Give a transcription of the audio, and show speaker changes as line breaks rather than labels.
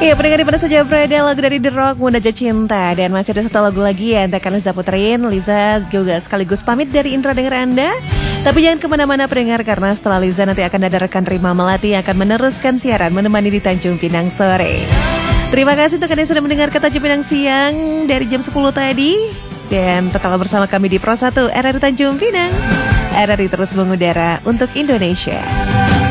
Iya, pendengar di mana saja berada, lagu dari The Rock, Munajat Cinta. Dan masih ada satu lagu lagi yang akan Liza puterin. Liza juga sekaligus pamit dari Indra dengar Anda. Tapi jangan kemana-mana pendengar, karena setelah Liza nanti akan ada rekan Rima Melati yang akan meneruskan siaran menemani di Tanjung Pinang sore. Terima kasih untuk kalian yang sudah mendengar Tanjung Pinang siang dari jam 10 tadi. Dan tetaplah bersama kami di Pro 1 RRI Tanjung Pinang. RRI terus mengudara untuk Indonesia.